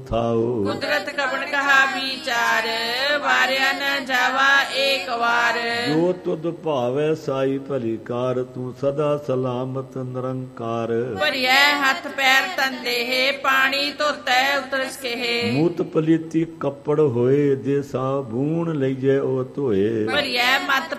थाओ। कुदरत कबन कहा विचार, वारिया न जावा एक वार। जो तुद भावै साई भली कार, तू सदा सलामत निरंकार। भरिया हथ पैर तंदे है, पानी धोतै उतरस के है। मूत पलीती कपड़ होए, जे साबून लईजे ओ धोए। भरिया मत